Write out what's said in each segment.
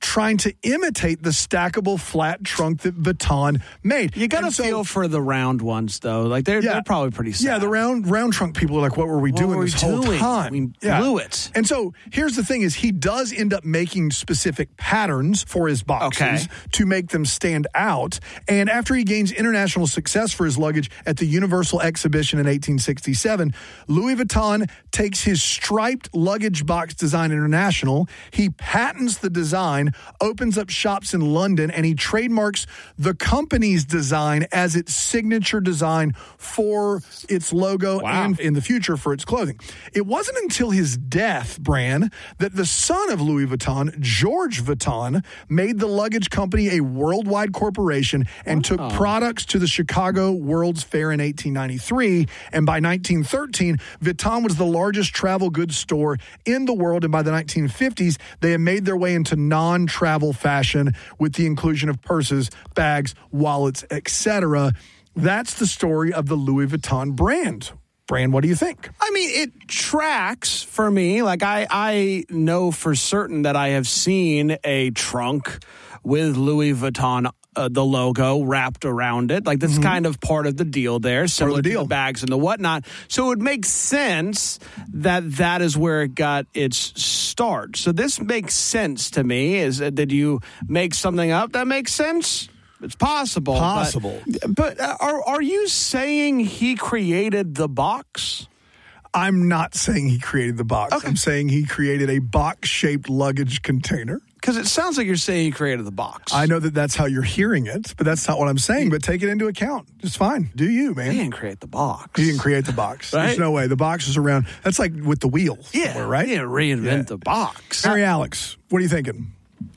trying to imitate the stackable flat trunk that Vuitton made. You got to feel for the round ones, though. Like they're probably pretty sad. Yeah, the round trunk people are like, what were we doing this whole time? We blew it. And so here's the thing is he does end up making specific patterns for his boxes to make them stand out. And after he gains international success for his luggage at the Universal Exhibition in 1867, Louis Vuitton takes his striped luggage box design international. He patents the design, opens up shops in London, and he trademarks the company's design as its signature design for its logo and in the future for its clothing. It wasn't until his death, Bran, that the son of Louis Vuitton, George Vuitton, made the luggage company a worldwide corporation and took products to the Chicago World's Fair in 1893. And by 1913, Vuitton was the largest travel goods store in the world. And by the 1950s, they had made their way into non-travel fashion with the inclusion of purses, bags, wallets, etc. That's the story of the Louis Vuitton brand. Bran, what do you think? I mean, it tracks for me. Like, I know for certain that I have seen a trunk with Louis Vuitton, the logo wrapped around it. Like, that's kind of part of the deal there, similar to the bags and the whatnot. So it would make sense that is where it got its start. So this makes sense to me. Did you make something up that makes sense? It's possible. But are you saying he created the box? I'm not saying he created the box. Okay. I'm saying he created a box-shaped luggage container. Because it sounds like you're saying he created the box. I know that's how you're hearing it, but that's not what I'm saying. But take it into account. It's fine. Do you, man? He didn't create the box. He didn't create the box. Right? There's no way. The box is around. That's like with the wheel. Yeah, right? He didn't reinvent the box. Mary Alex, what are you thinking?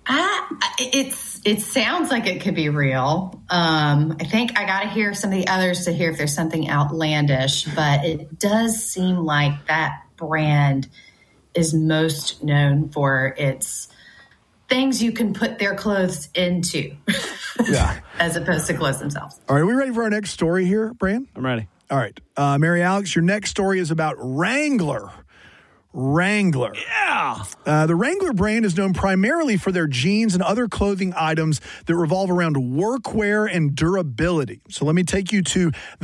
It sounds like it could be real. I think I got to hear some of the others to hear if there's something outlandish, but it does seem like that brand is most known for its things you can put their clothes into, as opposed to clothes themselves. All right, are we ready for our next story here, Bran? I'm ready. All right, Mary Alex, your next story is about Wrangler. Yeah. The Wrangler brand is known primarily for their jeans and other clothing items that revolve around workwear and durability. So let me take you to the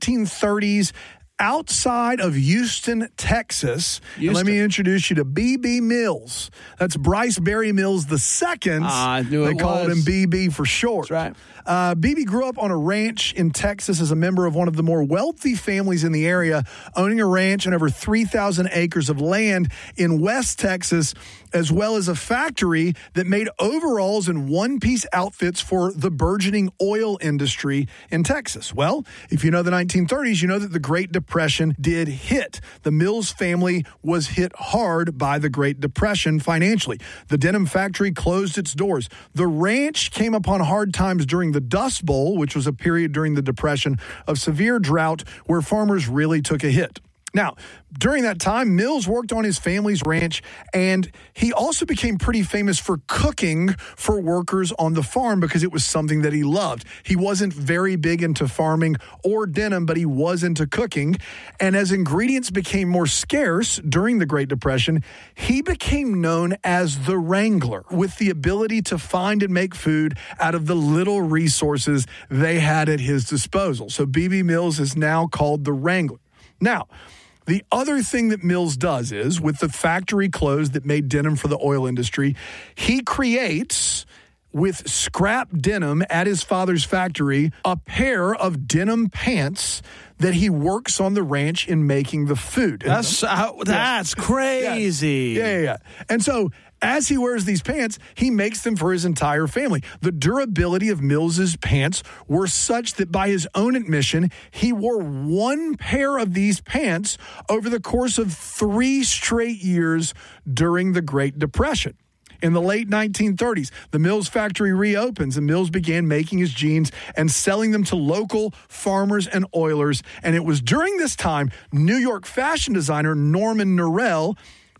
1930s. Outside of Houston, Texas. And let me introduce you to B.B. Mills. That's Bryce Berry Mills II. I knew it was. They called him B.B. for short. That's right. B.B. grew up on a ranch in Texas as a member of one of the more wealthy families in the area, owning a ranch and over 3,000 acres of land in West Texas, as well as a factory that made overalls and one-piece outfits for the burgeoning oil industry in Texas. Well, if you know the 1930s, you know that the Great Depression did hit. The Mills family was hit hard by the Great Depression financially. The denim factory closed its doors. The ranch came upon hard times during the Dust Bowl, which was a period during the Depression of severe drought where farmers really took a hit. Now, during that time, Mills worked on his family's ranch, and he also became pretty famous for cooking for workers on the farm because it was something that he loved. He wasn't very big into farming or denim, but he was into cooking. And as ingredients became more scarce during the Great Depression, he became known as the Wrangler, with the ability to find and make food out of the little resources they had at his disposal. So B.B. Mills is now called the Wrangler. Now, the other thing that Mills does is, with the factory closed that made denim for the oil industry, he creates, with scrap denim at his father's factory, a pair of denim pants that he works on the ranch in making the food. That's crazy. Yeah. And so, as he wears these pants, he makes them for his entire family. The durability of Mills's pants were such that, by his own admission, he wore one pair of these pants over the course of 3 straight years during the Great Depression. In the late 1930s, the Mills factory reopens, and Mills began making his jeans and selling them to local farmers and oilers. And it was during this time, New York fashion designer Norman Norell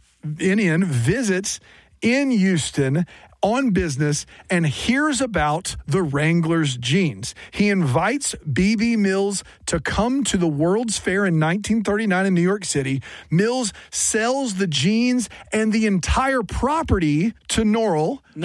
visits in Houston on business and hears about the Wrangler's jeans. He invites B.B. Mills to come to the World's Fair in 1939 in New York City. Mills sells the jeans and the entire property to Norell.